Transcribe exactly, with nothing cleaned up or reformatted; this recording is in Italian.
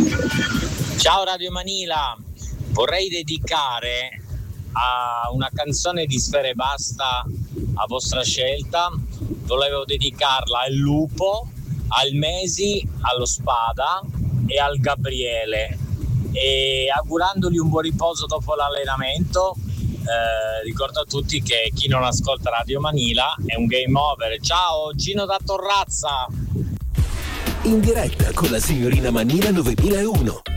Ciao Radio Manila, vorrei dedicare a una canzone di Sfera Ebbasta a vostra scelta. Volevo dedicarla al Lupo, al Mesi, allo Spada e al Gabriele, e augurandogli un buon riposo dopo l'allenamento. Eh, ricordo a tutti che chi non ascolta Radio Manila è un game over. Ciao, Gino da Torrazza. In diretta con la signorina Manila novemilauno.